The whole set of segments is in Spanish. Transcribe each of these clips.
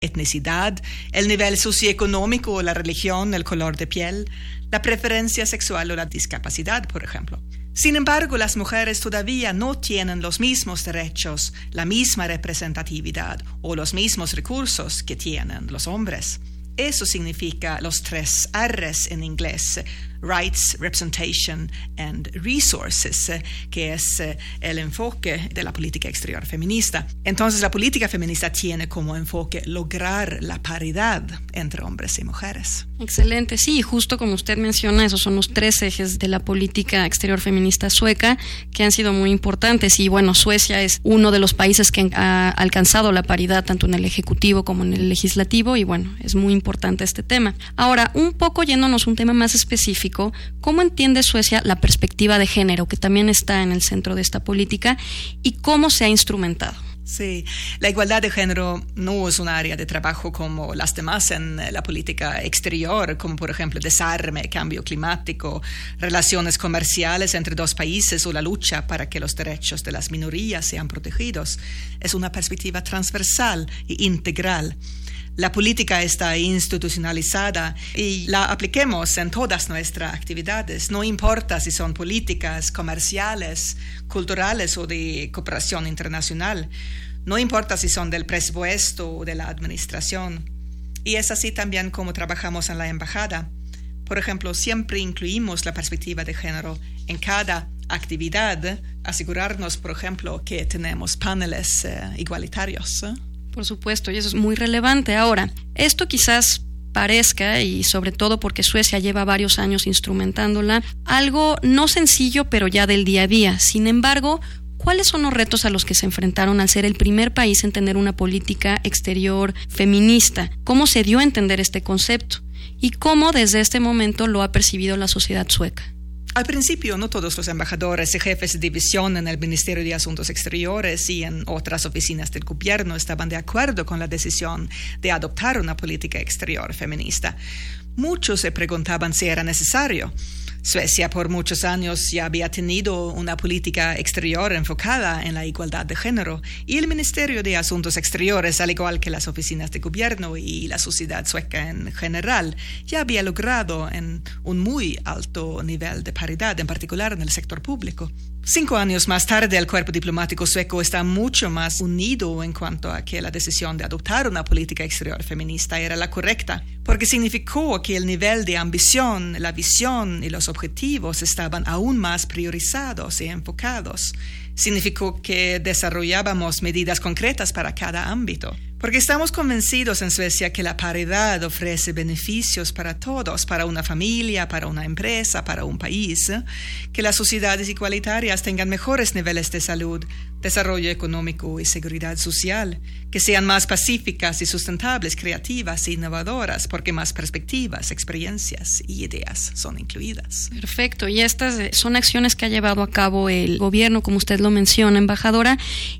etnicidad, el nivel socioeconómico, la religión, el color de piel, la preferencia sexual o la discapacidad, por ejemplo. Sin embargo, las mujeres todavía no tienen los mismos derechos, la misma representatividad o los mismos recursos que tienen los hombres. Eso significa los 3 R's en inglés: Rights, Representation and Resources, que es el enfoque de la política exterior feminista. Entonces, la política feminista tiene como enfoque lograr la paridad entre hombres y mujeres. Excelente, sí, justo como usted menciona, esos son los 3 ejes de la política exterior feminista sueca que han sido muy importantes. Y bueno, Suecia es uno de los países que ha alcanzado la paridad tanto en el ejecutivo como en el legislativo, y bueno, es muy importante este tema. Ahora, un poco yéndonos a un tema más específico, ¿cómo entiende Suecia la perspectiva de género, que también está en el centro de esta política, y cómo se ha instrumentado? Sí, la igualdad de género no es un área de trabajo como las demás en la política exterior, como por ejemplo desarme, cambio climático, relaciones comerciales entre 2 países o la lucha para que los derechos de las minorías sean protegidos. Es una perspectiva transversal e integral. La política está institucionalizada y la apliquemos en todas nuestras actividades. No importa si son políticas, comerciales, culturales o de cooperación internacional. No importa si son del presupuesto o de la administración. Y es así también como trabajamos en la embajada. Por ejemplo, siempre incluimos la perspectiva de género en cada actividad. Asegurarnos, por ejemplo, que tenemos paneles igualitarios. Por supuesto, y eso es muy relevante. Ahora, esto quizás parezca, y sobre todo porque Suecia lleva varios años instrumentándola, algo no sencillo, pero ya del día a día. Sin embargo, ¿cuáles son los retos a los que se enfrentaron al ser el primer país en tener una política exterior feminista? ¿Cómo se dio a entender este concepto? ¿Y cómo desde este momento lo ha percibido la sociedad sueca? Al principio, no todos los embajadores y jefes de división en el Ministerio de Asuntos Exteriores y en otras oficinas del gobierno estaban de acuerdo con la decisión de adoptar una política exterior feminista. Muchos se preguntaban si era necesario. Suecia por muchos años ya había tenido una política exterior enfocada en la igualdad de género, y el Ministerio de Asuntos Exteriores, al igual que las oficinas de gobierno y la sociedad sueca en general, ya había logrado un muy alto nivel de paridad, en particular en el sector público. 5 años más tarde, el cuerpo diplomático sueco está mucho más unido en cuanto a que la decisión de adoptar una política exterior feminista era la correcta, porque significó que el nivel de ambición, la visión y los objetivos estaban aún más priorizados y enfocados. Significó que desarrollábamos medidas concretas para cada ámbito. Porque estamos convencidos en Suecia que la paridad ofrece beneficios para todos, para una familia, para una empresa, para un país, que las sociedades igualitarias tengan mejores niveles de salud, desarrollo económico y seguridad social, que sean más pacíficas y sustentables, creativas e innovadoras, porque más perspectivas, experiencias y ideas son incluidas. Perfecto, y estas son acciones que ha llevado a cabo el gobierno, como usted lo menciona, embajadora,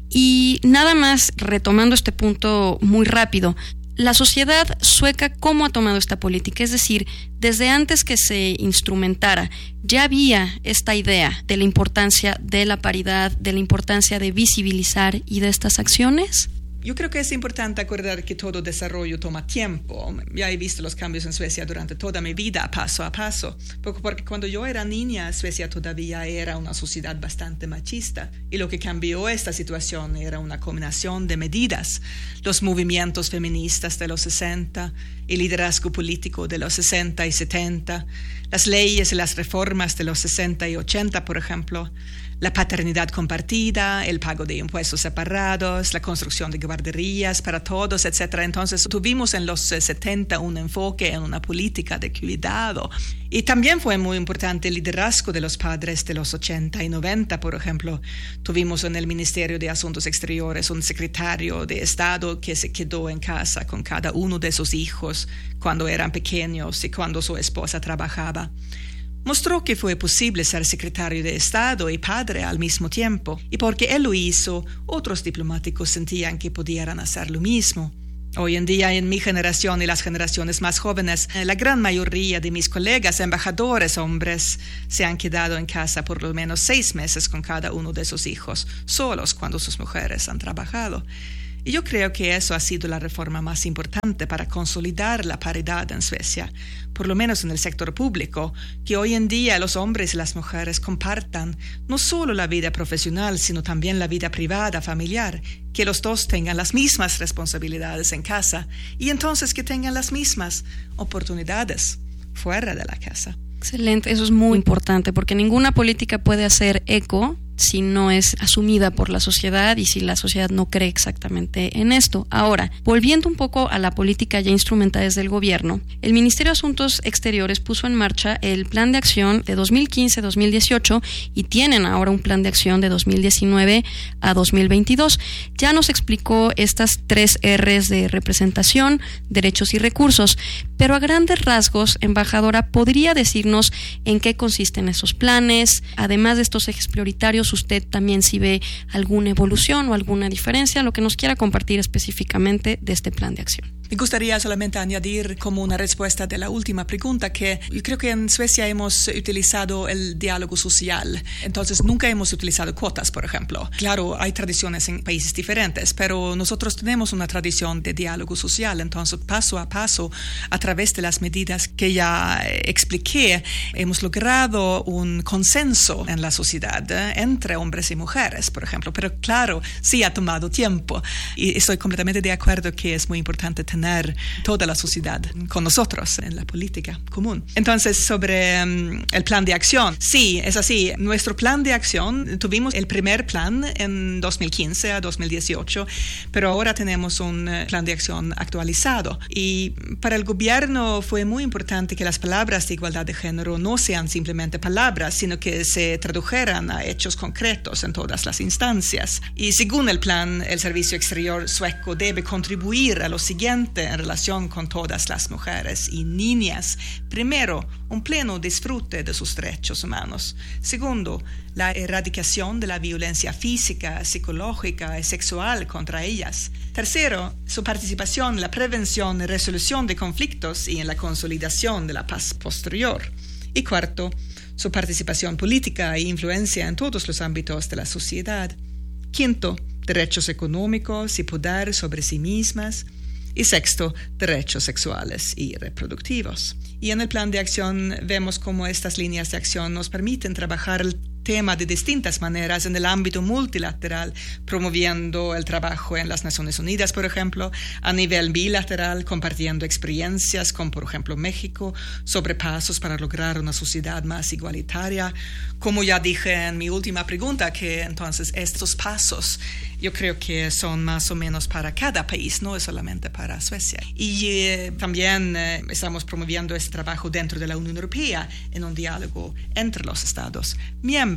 y nada más retomando este punto muy rápido. La sociedad sueca, ¿cómo ha tomado esta política? Es decir, desde antes que se instrumentara, ¿ya había esta idea de la importancia de la paridad, de la importancia de visibilizar y de estas acciones? Yo creo que es importante acordar que todo desarrollo toma tiempo. Ya he visto los cambios en Suecia durante toda mi vida, paso a paso. Porque cuando yo era niña, Suecia todavía era una sociedad bastante machista. Y lo que cambió esta situación era una combinación de medidas. Los movimientos feministas de los 60, el liderazgo político de los 60 y 70, las leyes y las reformas de los 60 y 80, por ejemplo, la paternidad compartida, el pago de impuestos separados, la construcción de guarderías para todos, etc. Entonces tuvimos en los 70 un enfoque en una política de cuidado. Y también fue muy importante el liderazgo de los padres de los 80 y 90, por ejemplo. Tuvimos en el Ministerio de Asuntos Exteriores un secretario de Estado que se quedó en casa con cada uno de sus hijos cuando eran pequeños y cuando su esposa trabajaba. Mostró que fue posible ser secretario de Estado y padre al mismo tiempo, y porque él lo hizo, otros diplomáticos sentían que pudieran hacer lo mismo. Hoy en día, en mi generación y las generaciones más jóvenes, la gran mayoría de mis colegas embajadores hombres se han quedado en casa por lo menos 6 meses con cada uno de sus hijos, solos cuando sus mujeres han trabajado. Y yo creo que eso ha sido la reforma más importante para consolidar la paridad en Suecia, por lo menos en el sector público, que hoy en día los hombres y las mujeres compartan no solo la vida profesional, sino también la vida privada, familiar, que los dos tengan las mismas responsabilidades en casa y entonces que tengan las mismas oportunidades fuera de la casa. Excelente, eso es muy importante porque ninguna política puede hacer eco si no es asumida por la sociedad y si la sociedad no cree exactamente en esto. Ahora, volviendo un poco a la política ya instrumentada desde el gobierno, el Ministerio de Asuntos Exteriores puso en marcha el Plan de Acción de 2015-2018 y tienen ahora un Plan de Acción de 2019 a 2022. Ya nos explicó estas 3 R's de representación, derechos y recursos, pero a grandes rasgos, embajadora, ¿podría decirnos en qué consisten esos planes? Además de estos ejes prioritarios, usted también si ve alguna evolución o alguna diferencia, lo que nos quiera compartir específicamente de este plan de acción. Me gustaría solamente añadir como una respuesta de la última pregunta que yo creo que en Suecia hemos utilizado el diálogo social, entonces nunca hemos utilizado cuotas, por ejemplo. Claro, hay tradiciones en países diferentes, pero nosotros tenemos una tradición de diálogo social, entonces paso a paso, a través de las medidas que ya expliqué, hemos logrado un consenso en la sociedad entre hombres y mujeres, por ejemplo, pero claro, sí ha tomado tiempo y estoy completamente de acuerdo que es muy importante tener toda la sociedad con nosotros en la política común. Entonces, sobre el plan de acción, sí, es así. Nuestro plan de acción, tuvimos el primer plan en 2015 a 2018, pero ahora tenemos un plan de acción actualizado. Y para el gobierno fue muy importante que las palabras de igualdad de género no sean simplemente palabras, sino que se tradujeran a hechos concretos en todas las instancias. Y según el plan, el Servicio Exterior sueco debe contribuir a lo siguiente en relación con todas las mujeres y niñas. Primero, un pleno disfrute de sus derechos humanos. Segundo, la erradicación de la violencia física, psicológica y sexual contra ellas. Tercero, su participación en la prevención y resolución de conflictos y en la consolidación de la paz posterior. Y cuarto, su participación política e influencia en todos los ámbitos de la sociedad. Quinto, derechos económicos y poder sobre sí mismas. Y sexto, derechos sexuales y reproductivos. Y en el plan de acción vemos cómo estas líneas de acción nos permiten trabajar el tema de distintas maneras en el ámbito multilateral, promoviendo el trabajo en las Naciones Unidas, por ejemplo, a nivel bilateral, compartiendo experiencias con, por ejemplo, México, sobre pasos para lograr una sociedad más igualitaria. Como ya dije en mi última pregunta, que entonces estos pasos yo creo que son más o menos para cada país, no es solamente para Suecia. Y también estamos promoviendo este trabajo dentro de la Unión Europea en un diálogo entre los Estados miembros.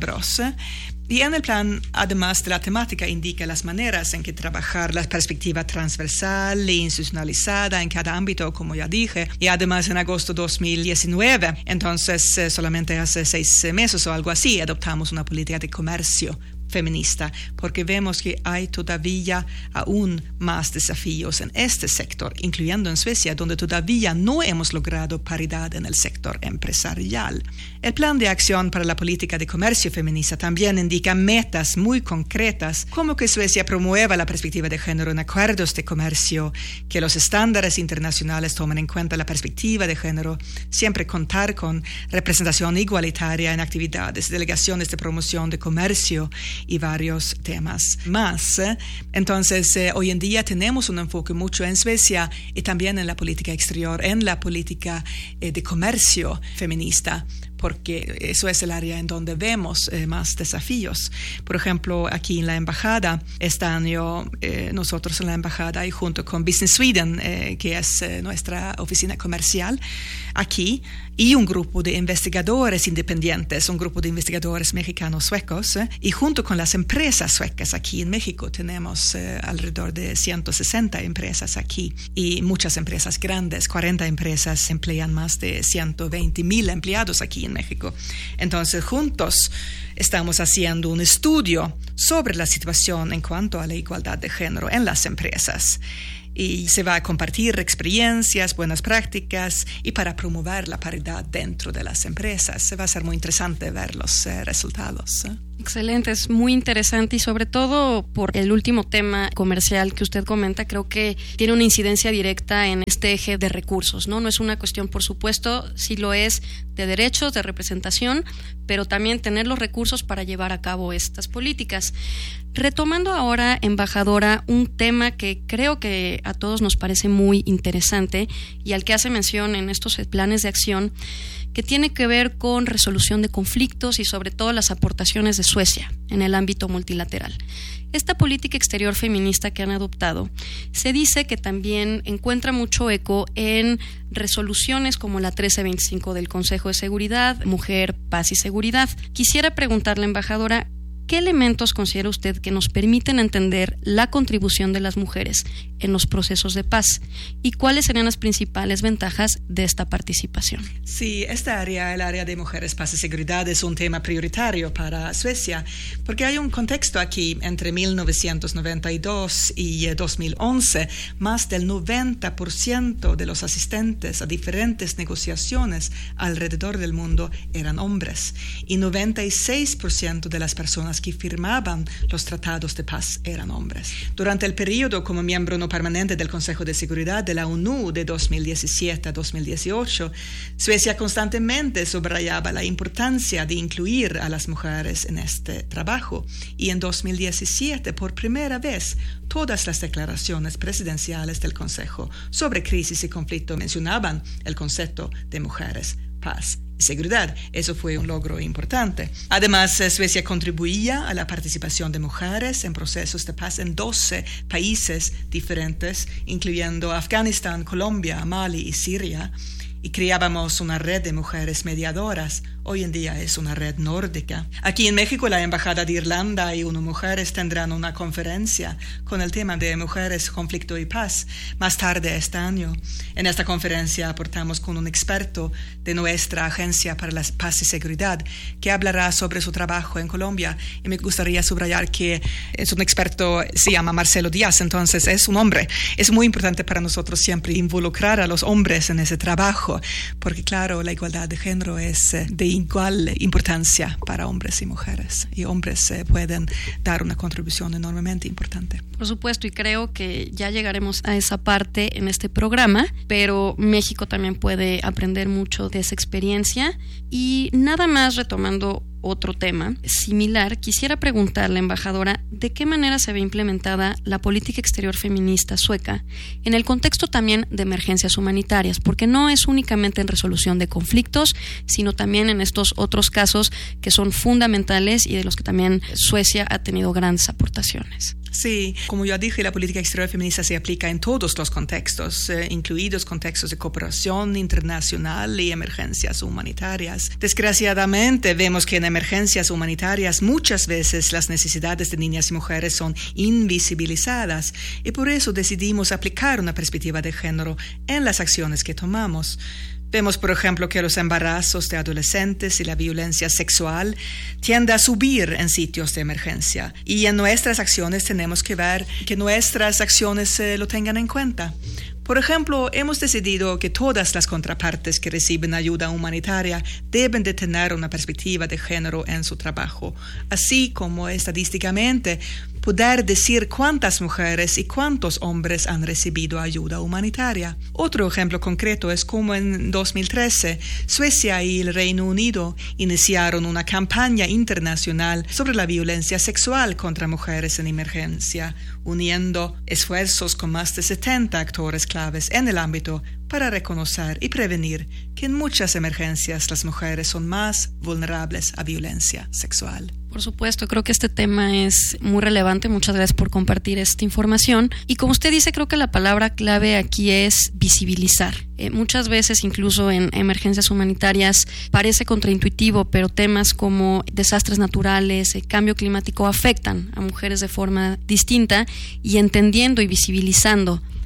Y en el plan, además de la temática, indica las maneras en que trabajar la perspectiva transversal e institucionalizada en cada ámbito, como ya dije. Y además, en agosto de 2019, entonces solamente hace 6 meses o algo así, adoptamos una política de comercio feminista, porque vemos que hay todavía aún más desafíos en este sector, incluyendo en Suecia, donde todavía no hemos logrado paridad en el sector empresarial. El plan de acción para la política de comercio feminista también indica metas muy concretas, como que Suecia promueva la perspectiva de género en acuerdos de comercio, que los estándares internacionales tomen en cuenta la perspectiva de género, siempre contar con representación igualitaria en actividades, delegaciones de promoción de comercio y varios temas más. Entonces, hoy en día tenemos un enfoque mucho en Suecia y también en la política exterior, en la política de comercio feminista, porque eso es el área en donde vemos más desafíos. Por ejemplo, aquí en la embajada, este año nosotros en la embajada y junto con Business Sweden, que es nuestra oficina comercial aquí, y un grupo de investigadores independientes, un grupo de investigadores mexicanos suecos, y junto con las empresas suecas aquí en México tenemos alrededor de 160 empresas aquí y muchas empresas grandes, 40 empresas emplean más de 120,000 empleados aquí en México. Entonces, juntos estamos haciendo un estudio sobre la situación en cuanto a la igualdad de género en las empresas. y se va a compartir experiencias, buenas prácticas y para promover la paridad dentro de las empresas. Va a ser muy interesante ver los resultados. Excelente, es muy interesante y sobre todo por el último tema comercial que usted comenta, creo que tiene una incidencia directa en este eje de recursos, ¿no? No es una cuestión, por supuesto, sí lo es, de derechos, de representación, pero también tener los recursos para llevar a cabo estas políticas. Retomando ahora, embajadora, un tema que creo que a todos nos parece muy interesante y al que hace mención en estos planes de acción, que tiene que ver con resolución de conflictos y sobre todo las aportaciones de Suecia en el ámbito multilateral. Esta política exterior feminista que han adoptado se dice que también encuentra mucho eco en resoluciones como la 1325 del Consejo de Seguridad, Mujer, Paz y Seguridad. Quisiera preguntarle, embajadora, ¿qué elementos considera usted que nos permiten entender la contribución de las mujeres en los procesos de paz? ¿Y cuáles serían las principales ventajas de esta participación? Sí, esta área, el área de mujeres, paz y seguridad, es un tema prioritario para Suecia, porque hay un contexto aquí. Entre 1992 y 2011, más del 90% de los asistentes a diferentes negociaciones alrededor del mundo eran hombres, y 96% de las personas que firmaban los tratados de paz eran hombres. Durante el periodo como miembro no permanente del Consejo de Seguridad de la ONU de 2017 a 2018, Suecia constantemente subrayaba la importancia de incluir a las mujeres en este trabajo, y en 2017, por primera vez, todas las declaraciones presidenciales del Consejo sobre crisis y conflicto mencionaban el concepto de mujeres, paz y seguridad. Eso fue un logro importante. Además, Suecia contribuía a la participación de mujeres en procesos de paz en 12 países diferentes, incluyendo Afganistán, Colombia, Mali y Siria, y creábamos una red de mujeres mediadoras. Hoy en día es una red nórdica. Aquí en México, la Embajada de Irlanda y ONU Mujeres tendrán una conferencia con el tema de mujeres, conflicto y paz más tarde este año. En esta conferencia aportamos con un experto de nuestra Agencia para la Paz y Seguridad que hablará sobre su trabajo en Colombia. Y me gustaría subrayar que es un experto, se llama Marcelo Díaz, entonces es un hombre. Es muy importante para nosotros siempre involucrar a los hombres en ese trabajo, porque claro, la igualdad de género es de igual importancia para hombres y mujeres, y hombres pueden dar una contribución enormemente importante. Por supuesto, y creo que ya llegaremos a esa parte en este programa, pero México también puede aprender mucho de esa experiencia. Y nada más retomando otro tema similar, quisiera preguntarle, embajadora, ¿de qué manera se ve implementada la política exterior feminista sueca en el contexto también de emergencias humanitarias? Porque no es únicamente en resolución de conflictos, sino también en estos otros casos que son fundamentales y de los que también Suecia ha tenido grandes aportaciones. Sí, como ya dije, la política exterior feminista se aplica en todos los contextos, incluidos contextos de cooperación internacional y emergencias humanitarias. Desgraciadamente, vemos que en emergencias humanitarias muchas veces las necesidades de niñas y mujeres son invisibilizadas, y por eso decidimos aplicar una perspectiva de género en las acciones que tomamos. Vemos, por ejemplo, que los embarazos de adolescentes y la violencia sexual tiende a subir en sitios de emergencia, y en nuestras acciones tenemos que ver que nuestras acciones lo tengan en cuenta. Por ejemplo, hemos decidido que todas las contrapartes que reciben ayuda humanitaria deben de tener una perspectiva de género en su trabajo, así como estadísticamente poder decir cuántas mujeres y cuántos hombres han recibido ayuda humanitaria. Otro ejemplo concreto es como en 2013 Suecia y el Reino Unido iniciaron una campaña internacional sobre la violencia sexual contra mujeres en emergencia, uniendo esfuerzos con más de 70 actores claves en el ámbito para reconocer y prevenir que en muchas emergencias las mujeres son más vulnerables a violencia sexual. Por supuesto, creo que este tema es muy relevante. Muchas gracias por compartir esta información. Y como usted dice, creo que la palabra clave aquí es visibilizar. Muchas veces, incluso en emergencias humanitarias, parece contraintuitivo, pero temas como desastres naturales, cambio climático afectan a mujeres de forma distinta, y entendiendo y visibilizando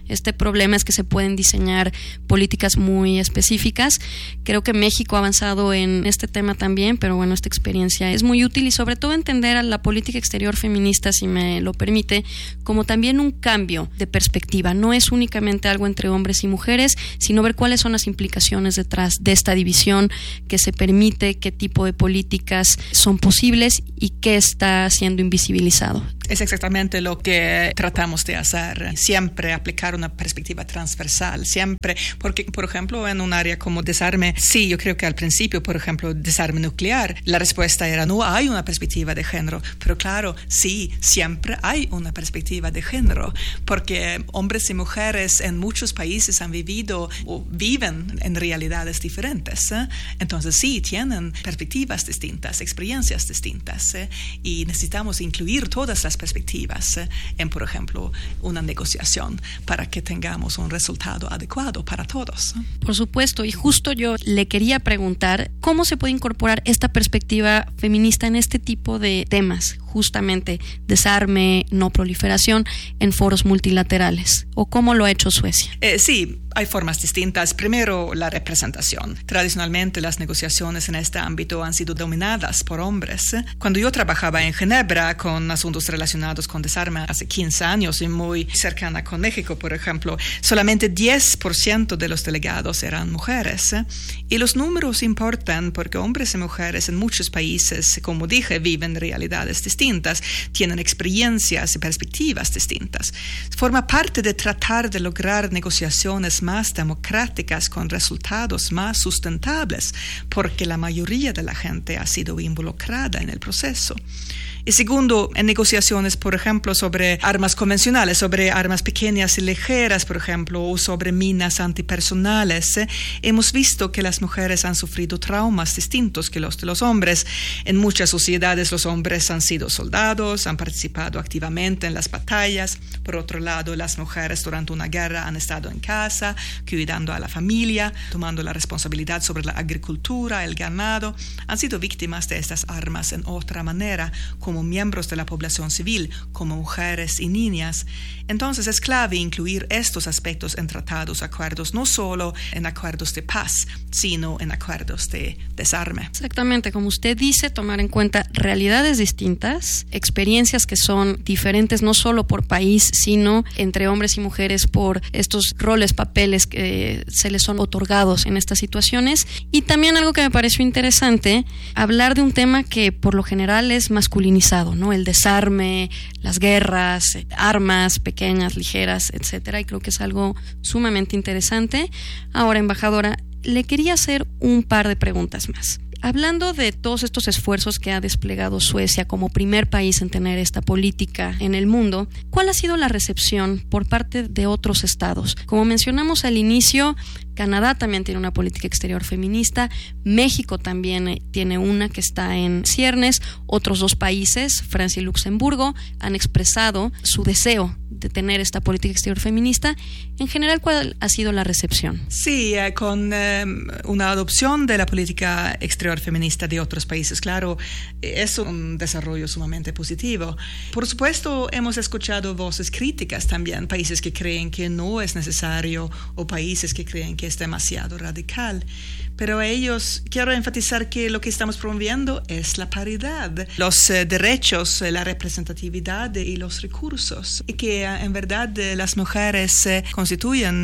este problema es que se pueden diseñar políticas muy específicas. Creo que México ha avanzado en este tema también, pero bueno, esta experiencia es muy útil y sobre todo entender a la política exterior feminista, si me lo permite, como también un cambio de perspectiva. No es únicamente algo entre hombres y mujeres, sino ver cuáles son las implicaciones detrás de esta división que se permite, qué tipo de políticas son posibles y qué está siendo invisibilizado. Es exactamente lo que tratamos de hacer, siempre aplicar una perspectiva transversal, siempre, porque por ejemplo en un área como desarme, sí, yo creo que al principio, por ejemplo, desarme nuclear, la respuesta era no hay una perspectiva de género, pero claro, sí, siempre hay una perspectiva de género, porque hombres y mujeres en muchos países han vivido o viven en realidades diferentes, entonces sí, tienen perspectivas distintas, experiencias distintas, y necesitamos incluir todas las perspectivas en, por ejemplo, una negociación para que tengamos un resultado adecuado para todos. Por supuesto, y justo yo le quería preguntar cómo se puede incorporar esta perspectiva feminista en este tipo de temas, justamente desarme, no proliferación, en foros multilaterales, o cómo lo ha hecho Suecia. Sí, hay formas distintas. Primero, la representación. Tradicionalmente, las negociaciones en este ámbito han sido dominadas por hombres. Cuando yo trabajaba en Ginebra con asuntos relacionados con desarme hace 15 años y muy cercana con México, por ejemplo, solamente 10% de los delegados eran mujeres. Y los números importan porque hombres y mujeres en muchos países, como dije, viven realidades distintas, tienen experiencias y perspectivas distintas. Forma parte de tratar de lograr negociaciones más democráticas con resultados más sustentables, porque la mayoría de la gente ha sido involucrada en el proceso. Y segundo, en negociaciones, por ejemplo, sobre armas convencionales, sobre armas pequeñas y ligeras, por ejemplo, o sobre minas antipersonales, hemos visto que las mujeres han sufrido traumas distintos que los de los hombres. En muchas sociedades los hombres han sido soldados, han participado activamente en las batallas. Por otro lado, las mujeres durante una guerra han estado en casa, cuidando a la familia, tomando la responsabilidad sobre la agricultura, el ganado. Han sido víctimas de estas armas en otra manera, como miembros de la población civil, como mujeres y niñas. Entonces es clave incluir estos aspectos en tratados, acuerdos, no solo en acuerdos de paz, sino en acuerdos de desarme. Exactamente, como usted dice, tomar en cuenta realidades distintas, experiencias que son diferentes no solo por país, sino entre hombres y mujeres por estos roles, papeles que se les son otorgados en estas situaciones. Y también algo que me pareció interesante, hablar de un tema que por lo general es masculinizado, ¿no? El desarme, las guerras, armas pequeñas, ligeras, etcétera, y creo que es algo sumamente interesante. Ahora, embajadora, le quería hacer un par de preguntas más. Hablando de todos estos esfuerzos que ha desplegado Suecia como primer país en tener esta política en el mundo, ¿cuál ha sido la recepción por parte de otros estados? Como mencionamos al inicio, Canadá también tiene una política exterior feminista, México también tiene una que está en ciernes, otros dos países, Francia y Luxemburgo, han expresado su deseo de tener esta política exterior feminista. En general, ¿cuál ha sido la recepción? Sí, con una adopción de la política exterior feminista de otros países, claro, es un desarrollo sumamente positivo. Por supuesto, hemos escuchado voces críticas también, países que creen que no es necesario o países que creen que es demasiado radical. Pero ellos, quiero enfatizar que lo que estamos promoviendo es la paridad, los derechos, la representatividad y los recursos, y que en verdad las mujeres constituyen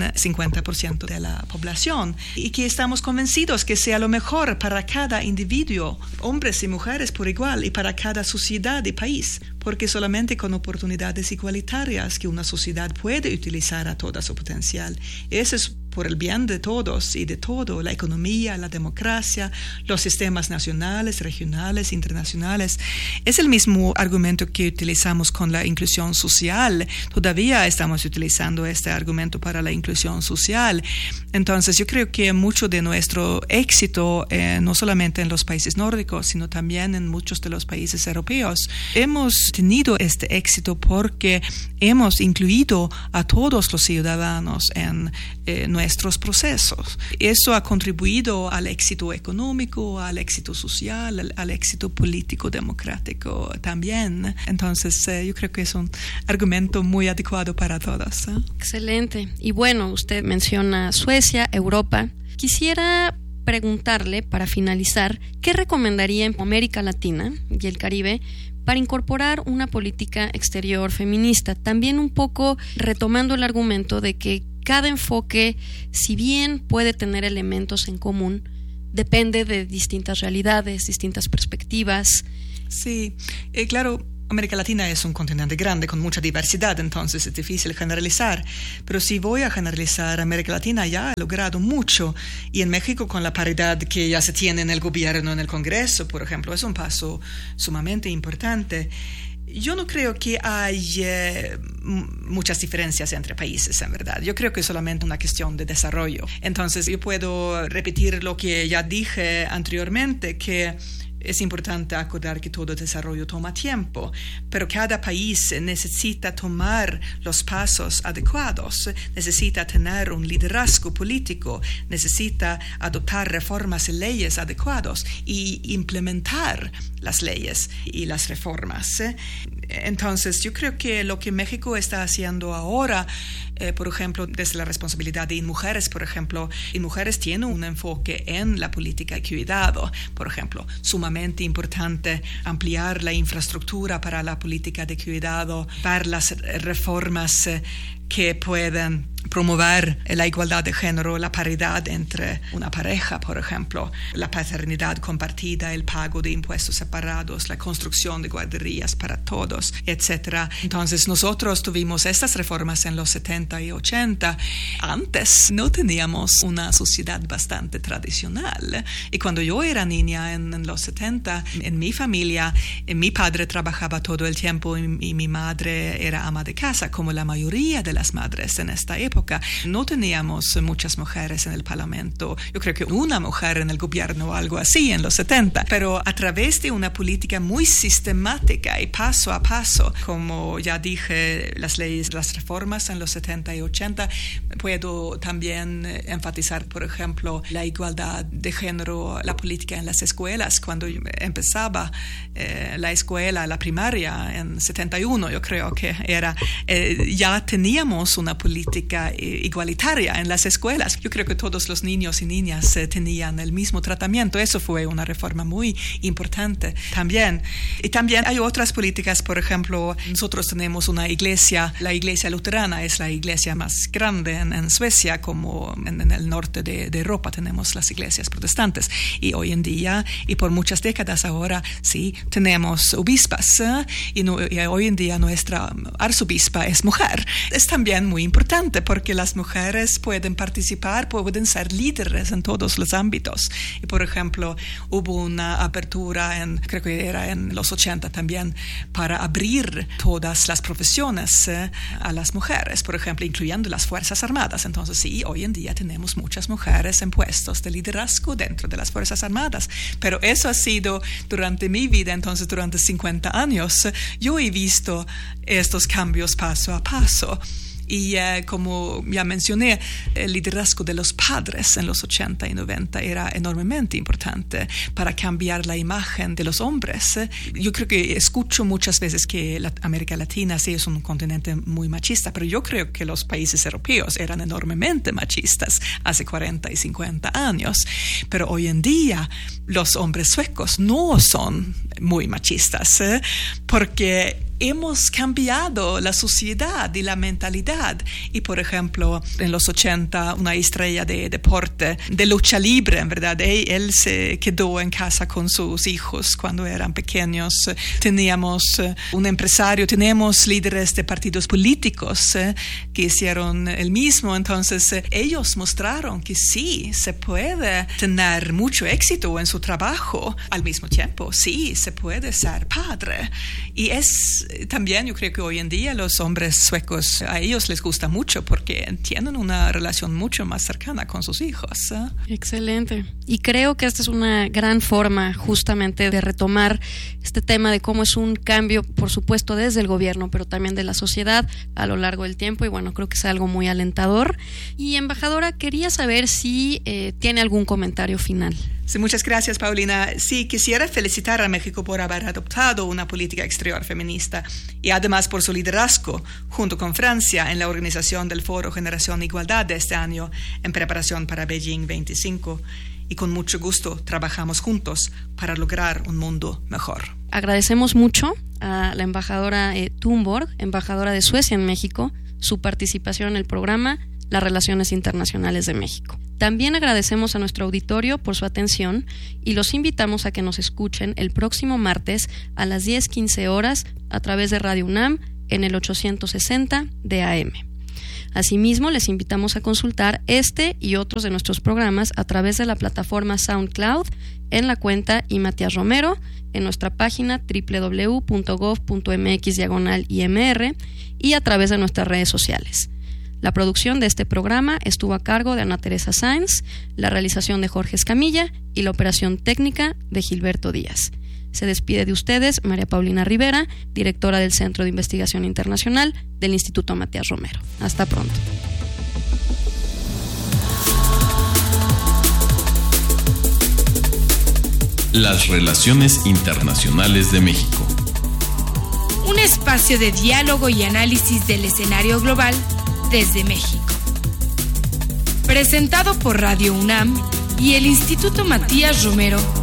50% de la población y que estamos convencidos que sea lo mejor para cada individuo, hombres y mujeres por igual, y para cada sociedad y país, porque solamente con oportunidades igualitarias que una sociedad puede utilizar a todo su potencial. Eso es por el bien de todos y de todo, la economía, la democracia, los sistemas nacionales, regionales, internacionales. Es el mismo argumento que utilizamos con la inclusión social. Todavía estamos utilizando este argumento para la inclusión social. Entonces, yo creo que mucho de nuestro éxito, no solamente en los países nórdicos, sino también en muchos de los países europeos, hemos tenido este éxito porque hemos incluido a todos los ciudadanos en nuestros procesos. Eso ha contribuido al éxito económico, al éxito social, al éxito político democrático también. Entonces, yo creo que es un argumento muy adecuado para todos. Excelente. Y bueno, usted menciona Suecia, Europa. Quisiera preguntarle, para finalizar, ¿qué recomendaría en América Latina y el Caribe para incorporar una política exterior feminista? También un poco retomando el argumento de que cada enfoque, si bien puede tener elementos en común, depende de distintas realidades, distintas perspectivas. Sí, claro. América Latina es un continente grande con mucha diversidad, entonces es difícil generalizar. Pero si voy a generalizar, América Latina ya ha logrado mucho. Y en México, con la paridad que ya se tiene en el gobierno, en el Congreso, por ejemplo, es un paso sumamente importante. Yo no creo que hay muchas diferencias entre países, en verdad. Yo creo que es solamente una cuestión de desarrollo. Entonces, yo puedo repetir lo que ya dije anteriormente, que es importante acordar que todo desarrollo toma tiempo, pero cada país necesita tomar los pasos adecuados, necesita tener un liderazgo político, necesita adoptar reformas y leyes adecuadas y implementar las leyes y las reformas. Entonces, yo creo que lo que México está haciendo ahora, por ejemplo, desde la responsabilidad de mujeres, por ejemplo, y mujeres tienen un enfoque en la política de cuidado, por ejemplo, sumamente importante ampliar la infraestructura para la política de cuidado, ver las reformas que pueden promover la igualdad de género, la paridad entre una pareja, por ejemplo, la paternidad compartida, el pago de impuestos separados, la construcción de guarderías para todos, etc. Entonces, nosotros tuvimos estas reformas en los 70 y 80. Antes no teníamos una sociedad bastante tradicional. Y cuando yo era niña en los 70, en mi familia, mi padre trabajaba todo el tiempo y mi madre era ama de casa, como la mayoría de las madres en esta época. No teníamos muchas mujeres en el Parlamento. Yo creo que una mujer en el gobierno o algo así en los 70. Pero a través de una política muy sistemática y paso a paso, como ya dije, las leyes, las reformas en los 70 y 80, puedo también enfatizar, por ejemplo, la igualdad de género, la política en las escuelas. Cuando empezaba la escuela, la primaria, en 71, yo creo que era, ya teníamos una política igualitaria en las escuelas. Yo creo que todos los niños y niñas tenían el mismo tratamiento. Eso fue una reforma muy importante también. Y también hay otras políticas, por ejemplo, nosotros tenemos una iglesia, la iglesia luterana es la iglesia más grande en Suecia, como en el norte de Europa tenemos las iglesias protestantes. Y hoy en día, y por muchas décadas ahora, sí, tenemos obispas, y hoy en día nuestra arzobispa es mujer. Es también muy importante porque las mujeres pueden participar, pueden ser líderes en todos los ámbitos. Y por ejemplo, hubo una apertura creo que era en los 80 también, para abrir todas las profesiones a las mujeres, por ejemplo, incluyendo las Fuerzas Armadas. Entonces sí, hoy en día tenemos muchas mujeres en puestos de liderazgo dentro de las Fuerzas Armadas. Pero eso ha sido durante mi vida, entonces durante 50 años, yo he visto estos cambios paso a paso. Y como ya mencioné, el liderazgo de los padres en los 80 y 90 era enormemente importante para cambiar la imagen de los hombres. Yo creo que escucho muchas veces que América Latina sí es un continente muy machista, pero yo creo que los países europeos eran enormemente machistas hace 40 y 50 años. Pero hoy en día los hombres suecos no son muy machistas, porque hemos cambiado la sociedad y la mentalidad. Y por ejemplo, en los 80, una estrella de deporte, de lucha libre, en verdad, él se quedó en casa con sus hijos cuando eran pequeños. Teníamos un empresario, tenemos líderes de partidos políticos que hicieron el mismo. Entonces, ellos mostraron que sí, se puede tener mucho éxito en su trabajo. Al mismo tiempo, sí, se puede ser padre. Y es también yo creo que hoy en día los hombres suecos, a ellos les gusta mucho porque tienen una relación mucho más cercana con sus hijos. Excelente. Y creo que esta es una gran forma justamente de retomar este tema de cómo es un cambio, por supuesto, desde el gobierno, pero también de la sociedad a lo largo del tiempo. Y bueno, creo que es algo muy alentador. Y embajadora, quería saber si tiene algún comentario final. Sí, muchas gracias, Paulina. Sí, quisiera felicitar a México por haber adoptado una política exterior feminista y además por su liderazgo, junto con Francia, en la organización del Foro Generación Igualdad de este año, en preparación para Beijing 25. Y con mucho gusto trabajamos juntos para lograr un mundo mejor. Agradecemos mucho a la embajadora Thunborg, embajadora de Suecia en México, su participación en el programa Las Relaciones Internacionales de México. También agradecemos a nuestro auditorio por su atención y los invitamos a que nos escuchen el próximo martes a las 10:15 horas a través de Radio UNAM en el 860 de AM. Asimismo, les invitamos a consultar este y otros de nuestros programas a través de la plataforma SoundCloud en la cuenta Matías Romero, en nuestra página www.gov.mx/IMR y a través de nuestras redes sociales. La producción de este programa estuvo a cargo de Ana Teresa Sáenz, la realización de Jorge Escamilla y la operación técnica de Gilberto Díaz. Se despide de ustedes María Paulina Rivera, directora del Centro de Investigación Internacional del Instituto Matías Romero. Hasta pronto. Las Relaciones Internacionales de México. Un espacio de diálogo y análisis del escenario global desde México. Presentado por Radio UNAM y el Instituto Matías Romero